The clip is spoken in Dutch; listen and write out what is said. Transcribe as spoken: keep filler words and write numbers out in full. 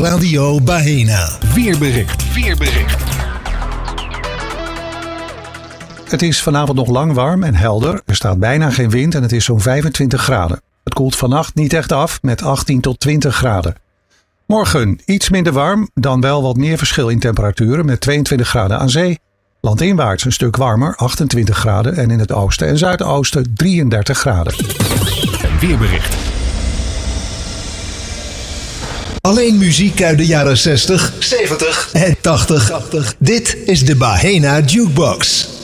Radio Baena. Weerbericht. Weerbericht. Het is vanavond nog lang warm en helder. Er staat bijna geen wind en het is zo'n vijfentwintig graden. Het koelt vannacht niet echt af met achttien tot twintig graden. Morgen iets minder warm, dan wel wat meer verschil in temperaturen met tweeëntwintig graden aan zee. Landinwaarts een stuk warmer, achtentwintig graden en in het oosten en zuidoosten drieëndertig graden. Een weerbericht. Alleen muziek uit de jaren zestig, zeventig en tachtig. Dit is de Baena Jukebox.